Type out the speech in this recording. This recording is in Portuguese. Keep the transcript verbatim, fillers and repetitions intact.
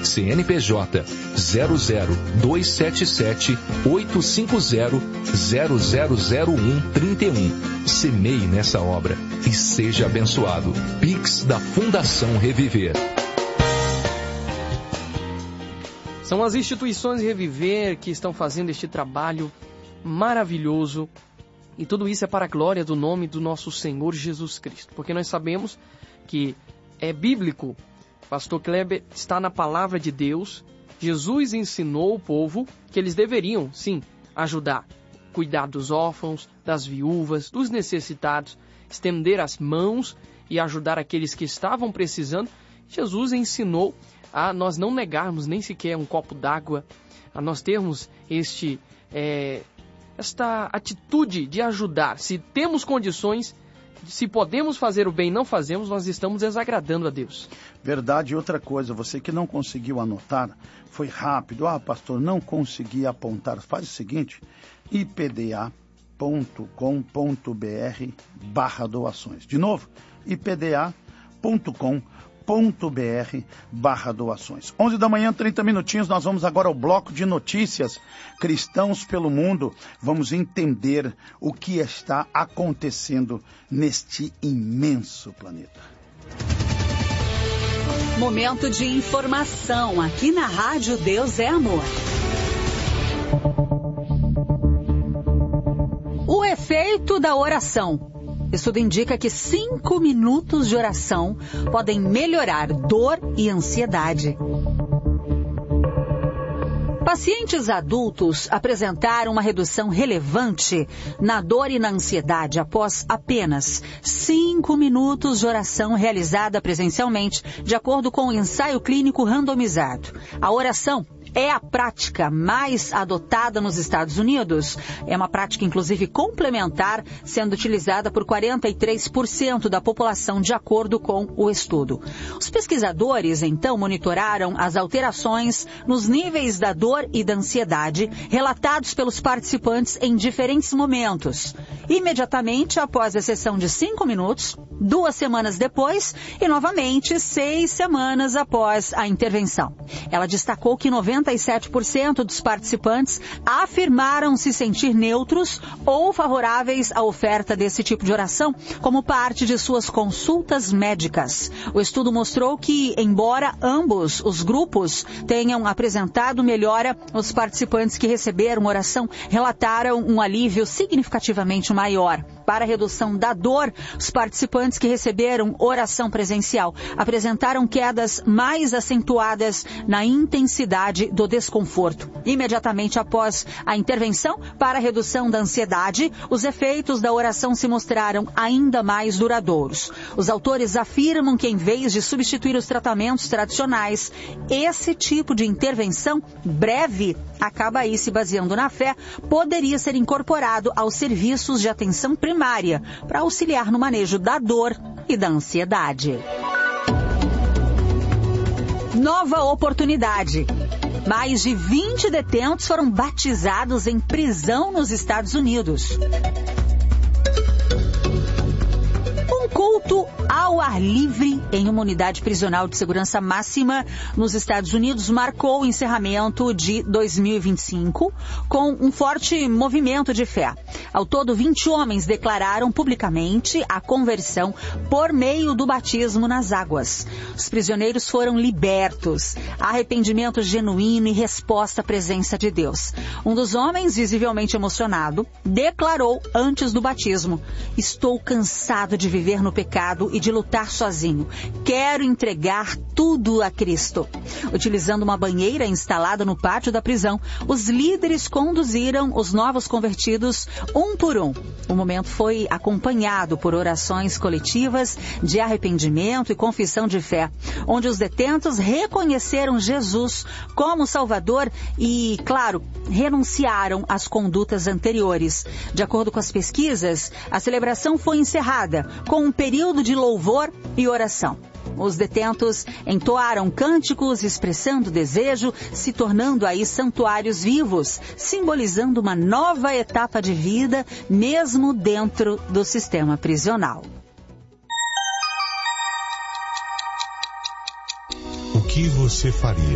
C N P J zero zero dois sete sete oito cinco zero zero zero zero um três um. Semeie nessa obra e seja abençoado. Pix da Fundação Reviver. São as instituições Reviver que estão fazendo este trabalho maravilhoso. E tudo isso é para a glória do nome do nosso Senhor Jesus Cristo. Porque nós sabemos que é bíblico. Pastor Kleber, está na palavra de Deus. Jesus ensinou o povo que eles deveriam, sim, ajudar. Cuidar dos órfãos, das viúvas, dos necessitados. Estender as mãos e ajudar aqueles que estavam precisando. Jesus ensinou a nós não negarmos nem sequer um copo d'água. A nós termos este... É, esta atitude de ajudar. Se temos condições, se podemos fazer o bem e não fazemos, nós estamos desagradando a Deus. Verdade. E outra coisa, você que não conseguiu anotar, foi rápido. Ah, pastor, não consegui apontar. Faz o seguinte, ipda ponto com ponto br barra doações. De novo, ipda ponto com ponto br barra doações. onze da manhã, trinta minutinhos, nós vamos agora ao bloco de notícias. Cristãos pelo mundo, vamos entender o que está acontecendo neste imenso planeta. Momento de informação aqui na Rádio Deus é Amor. O efeito da oração. Estudo indica que cinco minutos de oração podem melhorar dor e ansiedade. Pacientes adultos apresentaram uma redução relevante na dor e na ansiedade após apenas cinco minutos de oração realizada presencialmente, de acordo com o ensaio clínico randomizado. A oração é a prática mais adotada nos Estados Unidos. É uma prática, inclusive, complementar, sendo utilizada por quarenta e três por cento da população, de acordo com o estudo. Os pesquisadores, então, monitoraram as alterações nos níveis da dor e da ansiedade relatados pelos participantes em diferentes momentos. Imediatamente após a sessão de cinco minutos, duas semanas depois e, novamente, seis semanas após a intervenção. Ela destacou que noventa e sete por cento dos participantes afirmaram se sentir neutros ou favoráveis à oferta desse tipo de oração como parte de suas consultas médicas. O estudo mostrou que, embora ambos os grupos tenham apresentado melhora, os participantes que receberam oração relataram um alívio significativamente maior. Para a redução da dor, os participantes que receberam oração presencial apresentaram quedas mais acentuadas na intensidade do desconforto. Imediatamente após a intervenção para a redução da ansiedade, os efeitos da oração se mostraram ainda mais duradouros. Os autores afirmam que, em vez de substituir os tratamentos tradicionais, esse tipo de intervenção breve, acaba aí se baseando na fé, poderia ser incorporado aos serviços de atenção primária para auxiliar no manejo da dor e da ansiedade. Nova oportunidade. Mais de vinte detentos foram batizados em prisão nos Estados Unidos. Um culto ao ar livre em uma unidade prisional de segurança máxima nos Estados Unidos marcou o encerramento de dois mil e vinte e cinco com um forte movimento de fé. Ao todo, vinte homens declararam publicamente a conversão por meio do batismo nas águas. Os prisioneiros foram libertos, arrependimento genuíno e resposta à presença de Deus. Um dos homens, visivelmente emocionado, declarou antes do batismo: "Estou cansado de viver no pecado e de lutar sozinho. Quero entregar tudo a Cristo." Utilizando uma banheira instalada no pátio da prisão, os líderes conduziram os novos convertidos um por um. O momento foi acompanhado por orações coletivas de arrependimento e confissão de fé, onde os detentos reconheceram Jesus como Salvador e, claro, renunciaram às condutas anteriores. De acordo com as pesquisas, a celebração foi encerrada com um período de louvor e oração. Os detentos entoaram cânticos expressando desejo, se tornando aí santuários vivos, simbolizando uma nova etapa de vida, mesmo dentro do sistema prisional. O que você faria